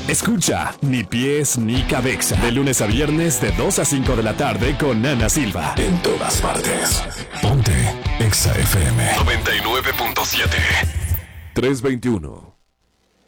Escucha Ni Pies Ni Cabeza de lunes a viernes de 2 a 5 de la tarde con Ana Silva. En todas partes. Ponte Exa FM 99.7 321